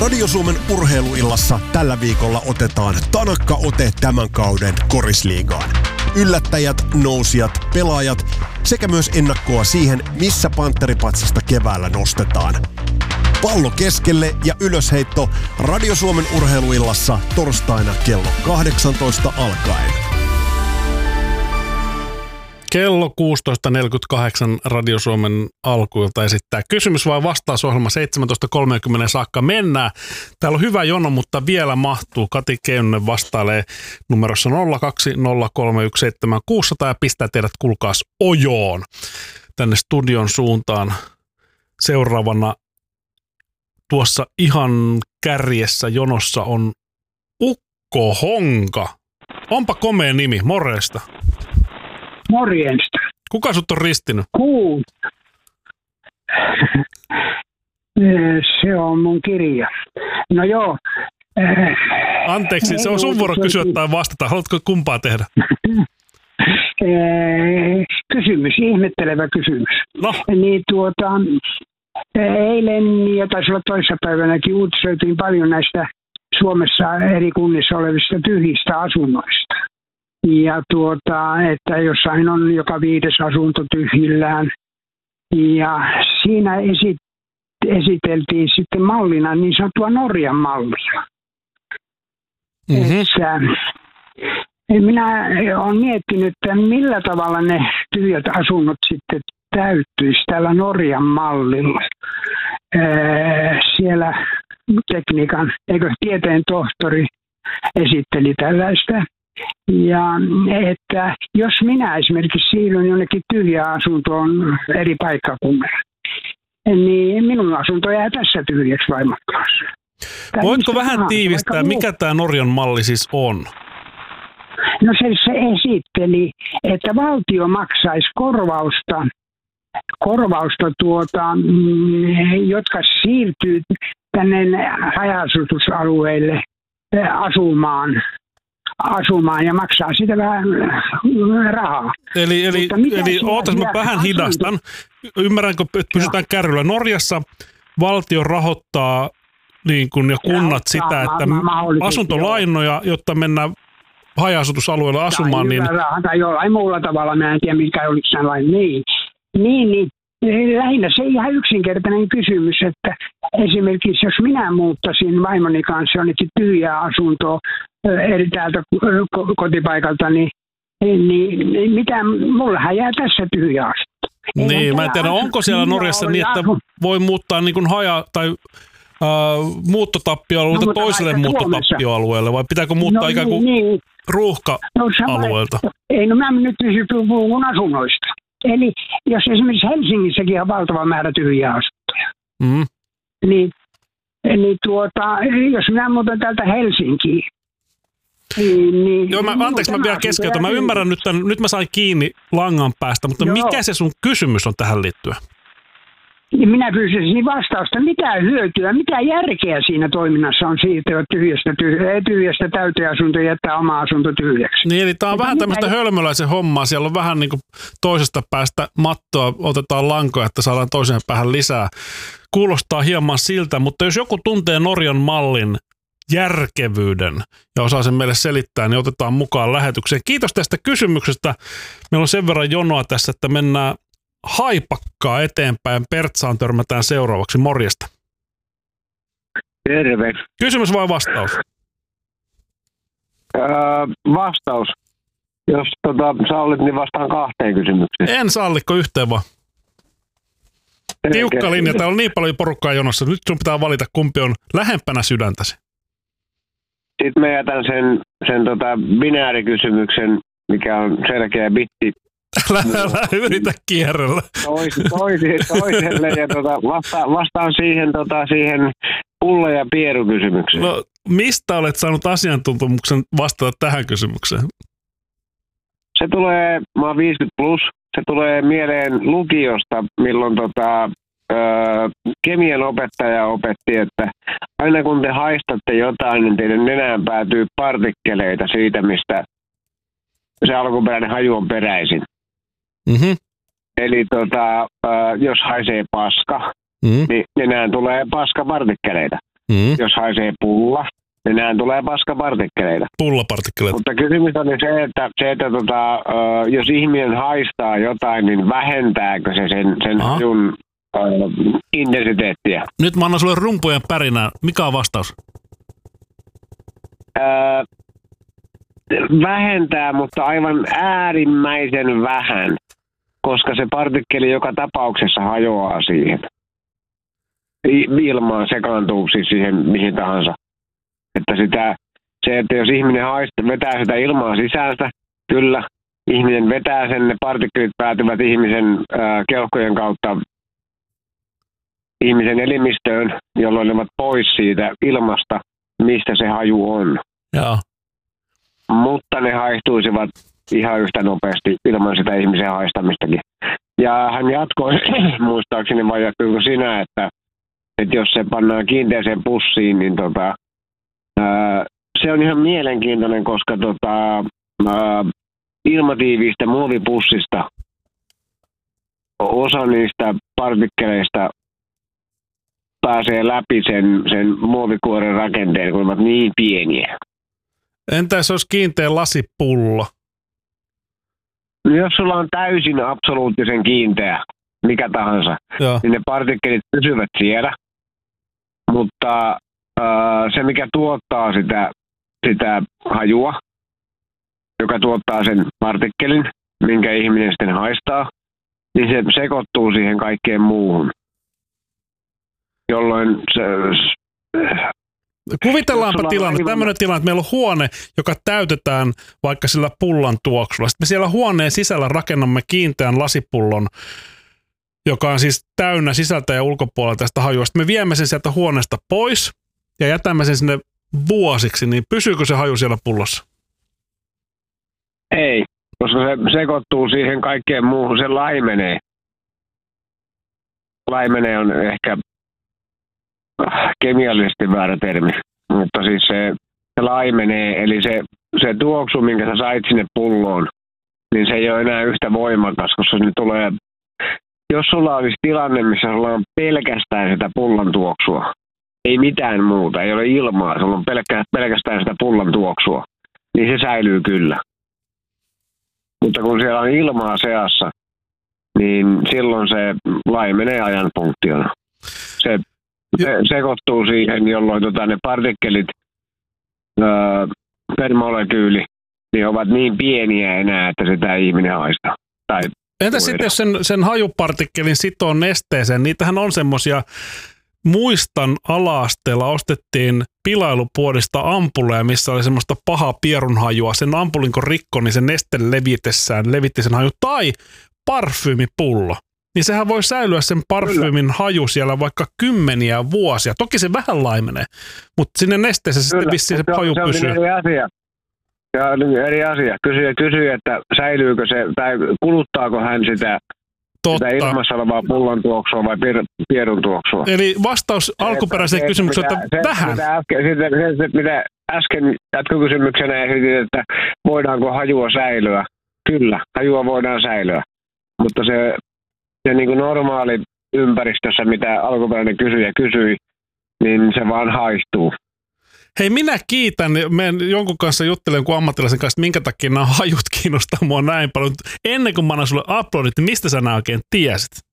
Radio Suomen urheiluillassa tällä viikolla otetaan tanakka ote tämän kauden korisliigaan. Yllättäjät, nousijat, pelaajat sekä myös ennakkoa siihen, missä pantteripatsasta keväällä nostetaan. Pallo keskelle ja ylösheitto Radio Suomen urheiluillassa torstaina kello 18 alkaen. Kello 16.48 Radio Suomen alkuilta esittää kysymys vai vastausohjelma 17.30 saakka mennään. Täällä on hyvä jono, mutta vielä mahtuu. Kati Keunen vastailee numerossa 020317600 ja pistää teidät kuulkaas ojoon tänne studion suuntaan. Seuraavana tuossa ihan kärjessä jonossa on Ukko Honka. Onpa komea nimi, morjesta. Morjesta. Kuka sut on ristinyt? Se on mun kirja. No joo. Anteeksi, se on sun vuoro kysyä tai vastata. Haluatko kumpaa tehdä? Kysymys, ihmettelevä kysymys. No. Niin eilen ja taisi olla toissapäivänäkin uutisoitiin paljon näistä Suomessa eri kunnissa olevista tyhjistä asunnoista. Ja että jossain on joka 5. asunto tyhjillään. Ja siinä esiteltiin sitten mallina niin sanottua Norjan mallia. Mm-hmm. Minä olen miettinyt, että millä tavalla ne tyhjät asunnot sitten täyttyisi tällä Norjan mallilla. Siellä tekniikan, tieteen tohtori esitteli tällaista. Ja että jos minä esimerkiksi siirryn jonnekin tyhjään asuntoon eri paikkakunnilla, niin minun asunto jää tässä tyhjäksi vaimon kanssa. Voitko vähän tiivistää, mikä tämä Norjan malli siis on? No se esitteli, että valtio maksaisi korvausta jotka siirtyy tänne haja-asutusalueille asumaan ja maksaa sitä vähän rahaa. Eli ootas mä vähän hidastan. Ymmärränkö, että pysytään kärryllä. Norjassa valtio rahoittaa niin kun, ja kunnat sitä, että asuntolainoja, jotta mennään haja-asutusalueella asumaan. Tai jollain muulla tavalla, mä en tiedä mikä olisi sellainen. Niin. Lähinnä se ihan yksinkertainen kysymys, että esimerkiksi jos minä muuttaisin vaimoni kanssa jonnekin tyhjää asuntoa eri täältä kotipaikalta, niin mitä, mullahan jää tässä tyhjä asunto. Niin, mä en tiedä, onko siellä Norjassa niin, että voi muuttaa niin kuin tai muuttotappioalueelta toiselle muuttotappioalueelle, vai pitääkö muuttaa ikään kuin ruuhka-alueelta? Mä nyt puhun asunnoista. Eli jos esimerkiksi Helsingissäkin on valtava määrä tyhjiä asuntoja, niin jos minä muutan täältä Helsinkiin, niin... Joo, anteeksi, mä vielä keskeytän. Mä ymmärrän nyt mä sain kiinni langan päästä, mutta mikä se sun kysymys on tähän liittyen? Niin minä pyysin vastausta, mitä hyötyä, mitä järkeä siinä toiminnassa on siirtyä tyhjästä täyteasuntoon ja jättää oma asunto tyhjäksi. Niin, eli tämä on vähän tämmöistä hölmöläisen hommaa. Siellä on vähän niin kuin toisesta päästä mattoa, otetaan lankoja, että saadaan toiseen päähän lisää. Kuulostaa hieman siltä, mutta jos joku tuntee Norjan mallin järkevyyden ja osaa sen meille selittää, niin otetaan mukaan lähetykseen. Kiitos tästä kysymyksestä. Meillä on sen verran jonoa tässä, että mennään haipakkaa eteenpäin. Pertsaan törmätään seuraavaksi. Morjesta. Terve. Kysymys vai vastaus? Vastaus. Jos sallit, niin vastaan 2 kysymykseen. En sallikko yhteen vaan. Tiukka linja. Täällä on niin paljon porukkaa jonossa. Nyt sun pitää valita, kumpi on lähempänä sydäntäsi. Sitten mä jätän sen binäärikysymyksen, mikä on selkeä bitti. Älä yritä kierrellä. Toiselle ja vastaan siihen pulla- ja pierukysymykseen. No, mistä olet saanut asiantuntemuksen vastata tähän kysymykseen? Se tulee, mä oon 50+, se tulee mieleen lukiosta, milloin kemian opettaja opetti, että aina kun te haistatte jotain, niin teidän nenään päätyy partikkeleita siitä, mistä se alkuperäinen haju on peräisin. Mm-hmm. Eli jos haisee paska, niin nenään tulee paskapartikkeleita. jos haisee pulla, niin nehän tulee paskapartikkeleita. Pullapartikkeleita. Mutta kysymys on se, että jos ihminen haistaa jotain, niin vähentääkö se sen hajun intensiteettiä? Nyt mä annan sulle rumpujen pärinää. Mikä on vastaus? Vähentää, mutta aivan äärimmäisen vähän, koska se partikkeli joka tapauksessa hajoaa siihen. Ilmaan sekaantuu siis siihen mihin tahansa. Että jos ihminen vetää sitä ilmaa sisäänsä, kyllä, ihminen vetää sen, ne partikkelit päätyvät ihmisen keuhkojen kautta ihmisen elimistöön, jolloin ne ovat pois siitä ilmasta, mistä se haju on. Joo. Mutta ne haihtuisivat ihan yhtä nopeasti ilman sitä ihmisen haistamistakin. Ja hän jatkoi, muistaakseni vai jatkuiko sinä, että jos se pannaan kiinteeseen pussiin, niin se on ihan mielenkiintoinen, koska ilmatiiviistä muovipussista osa niistä partikkeleista pääsee läpi sen muovikuoren rakenteen, kun ovat niin pieniä. Entä jos olisi kiinteä lasipullo? No jos sulla on täysin absoluuttisen kiinteä, mikä tahansa, niin ne partikkelit pysyvät siellä, mutta se mikä tuottaa sitä hajua, joka tuottaa sen partikkelin, minkä ihminen sitten haistaa, niin se sekoittuu siihen kaikkeen muuhun. Jolloin kuvitellaanpa tämmöinen tilanne, että meillä on huone, joka täytetään vaikka sillä pullan tuoksulla. Sitten me siellä huoneen sisällä rakennamme kiinteän lasipullon, joka on siis täynnä sisältä ja ulkopuolella tästä hajua. Sitten me viemme sen sieltä huoneesta pois ja jätämme sen sinne vuosiksi, niin pysyykö se haju siellä pullossa? Ei, koska se sekoittuu siihen kaikkeen muuhun, se laimenee. Laimenee on ehkä kemiallisesti väärä termi, mutta siis se laimenee, eli se tuoksu, minkä sä sait sinne pulloon, niin se ei ole enää yhtä voimakas, koska se tulee, jos sulla olisi tilanne, missä sulla on pelkästään sitä pullan tuoksua, ei mitään muuta, ei ole ilmaa, sulla on pelkästään sitä pullan tuoksua, niin se säilyy kyllä. Mutta kun siellä on ilmaa seassa, niin silloin se laimenee ajan funktiona. Se sekoittuu siihen, jolloin ne partikkelit per molekyyli niin ovat niin pieniä enää, että sitä ei ihminen haista. Entä sitten, jos sen hajupartikkelin sitoo nesteeseen? Niitähän on semmoisia, muistan ala-asteella ostettiin pilailupuodista ampulleja, missä oli semmoista pahaa pierunhajua. Sen ampulin kun rikko, niin se neste levitti sen haju. Tai parfyymipullo. Niin sehän voi säilyä sen parfyymin haju siellä vaikka kymmeniä vuosia. Toki se vähän laimenee, mutta sinne nesteessä sitten vissiin se haju pysyy. Se on eri asia. Se on eri asia. Kysyi, että säilyykö se, tai kuluttaako hän sitä ilmassa olevaa pullon tuoksua vai pierun tuoksua. Eli vastaus alkuperäiseen kysymykseen, että vähän. Mitä äsken jatkokysymyksenä esitin, että voidaanko hajua säilyä. Kyllä, hajua voidaan säilyä, mutta se niin kuin normaali ympäristössä, mitä alkuperäinen kysyjä kysyi, niin se vaan haistuu. Hei, minä kiitän. Menen jonkun kanssa juttelen kuin ammattilaisen kanssa, että minkä takia nämä hajut kiinnostaa mua näin paljon. Ennen kuin mä annan sulle uploadit, niin mistä sä nämä oikein tiesit?